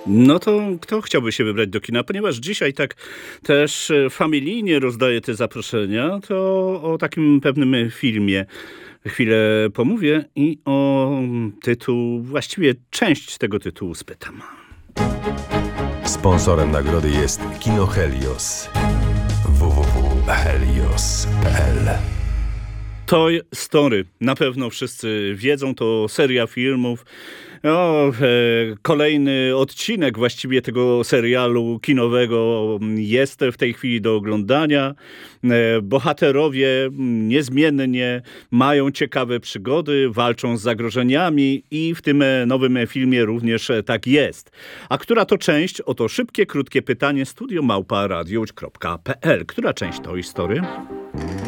No to kto chciałby się wybrać do kina? Ponieważ dzisiaj tak też familijnie rozdaję te zaproszenia, to o takim pewnym filmie chwilę pomówię i o tytuł, właściwie część tego tytułu spytam. Sponsorem nagrody jest Kino Helios. www.helios.pl. Toy Story. Na pewno wszyscy wiedzą, to seria filmów. Kolejny odcinek właściwie tego serialu kinowego jest w tej chwili do oglądania. Bohaterowie niezmiennie mają ciekawe przygody, walczą z zagrożeniami i w tym nowym filmie również tak jest. A która to część? Oto szybkie, krótkie pytanie studio@radio.pl. Która część Toy Story?